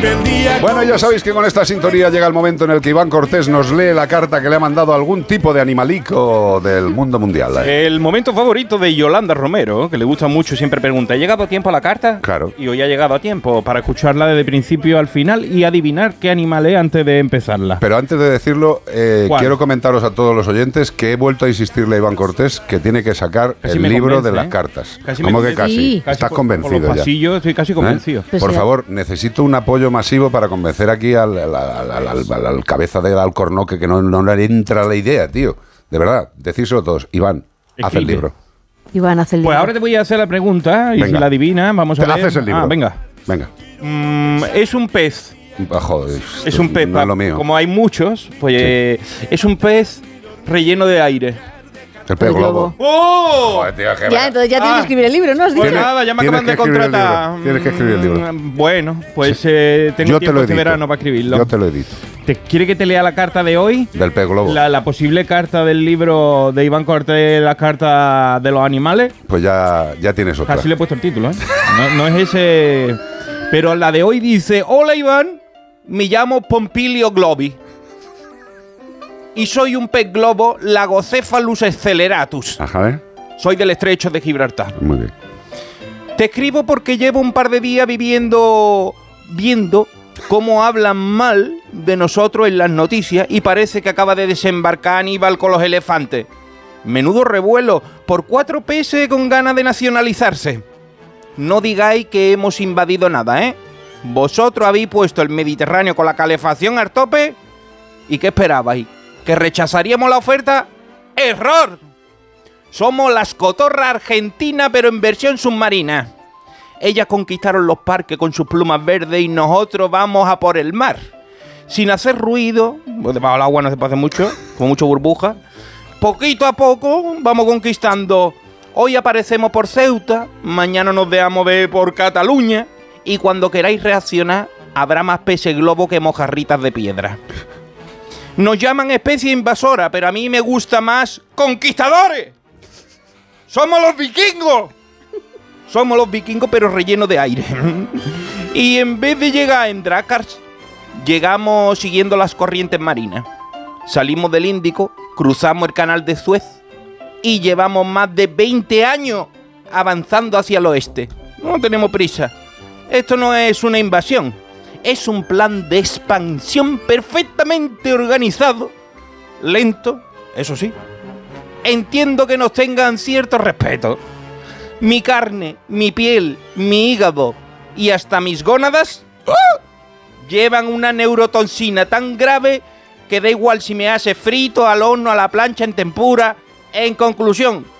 Bueno, ya sabéis que con esta sintonía llega el momento en el que Iván Cortés nos lee la carta que le ha mandado algún tipo de animalico del mundo mundial. El momento favorito de Yolanda Romero, que le gusta mucho, siempre pregunta: ¿ha llegado a tiempo la carta? Claro. Y hoy ha llegado a tiempo para escucharla desde principio al final y adivinar qué animal es antes de empezarla. Pero antes de decirlo, quiero comentaros a todos los oyentes que he vuelto a insistirle a Iván Cortés que tiene que sacar el libro de las cartas. ¿Cómo que casi? Sí. Estás por convencido los ya. pasillos estoy casi convencido. Pues Por sí. favor, necesito un apoyo masivo para convencer aquí al cabeza del Alcornoque, que no le entra la idea, tío. De verdad, decírselo todos. Iván, haz el libro. Iván, haz el libro. Pues ahora te voy a hacer la pregunta y Venga. si la adivinas, vamos a Te ver. haces el libro. Venga. Venga. Es un pez. Joder, Es un pez. no es lo mío. Como hay muchos, pues es un pez relleno de aire. El pez El globo. globo. ¡Oh! Joder, tío, qué Ya, entonces ya tienes que escribir el libro, ¿no? ¿Has dicho? Pues nada, ya me tienes acaban de que escribir el contratar. libro. Tienes que escribir el libro. Bueno, pues tengo Yo te tiempo lo este edito. verano para escribirlo. Yo te lo edito. ¿Quiere que te lea la carta de hoy? Del pez globo. La posible carta del libro de Iván Cortés, la carta de los animales. Pues ya tienes otra. Casi le he puesto el título, ¿eh? No es ese. Pero la de hoy dice: hola Iván, me llamo Pompilio Globi y soy un pez globo Lagocephalus acceleratus. Ajá, ¿eh? Soy del estrecho de Gibraltar. Muy bien. Te escribo porque llevo un par de días viendo cómo hablan mal de nosotros en las noticias y parece que acaba de desembarcar Aníbal con los elefantes. Menudo revuelo por 4 peces con ganas de nacionalizarse. No digáis que hemos invadido nada, ¿eh? Vosotros habéis puesto el Mediterráneo con la calefacción al tope. ¿Y qué esperabais? ¿Que rechazaríamos la oferta? ¡Error! Somos las cotorras argentinas, pero en versión submarina. Ellas conquistaron los parques con sus plumas verdes y nosotros vamos a por el mar. Sin hacer ruido, pues debajo del agua no se puede hacer mucho, con mucha burbuja. Poquito a poco vamos conquistando. Hoy aparecemos por Ceuta, mañana nos dejamos ver por Cataluña y cuando queráis reaccionar habrá más peces globo que mojarritas de piedra. Nos llaman especie invasora, pero a mí me gusta más conquistadores. ¡Somos los vikingos! Somos los vikingos, pero rellenos de aire. Y en vez de llegar en Dracars, llegamos siguiendo las corrientes marinas. Salimos del Índico, cruzamos el canal de Suez y llevamos más de 20 años avanzando hacia el oeste. No tenemos prisa. Esto no es una invasión. Es un plan de expansión perfectamente organizado. Lento, eso sí. Entiendo que nos tengan cierto respeto. Mi carne, mi piel, mi hígado y hasta mis gónadas llevan una neurotoxina tan grave que da igual si me hace frito, al horno, a la plancha, en tempura. En conclusión,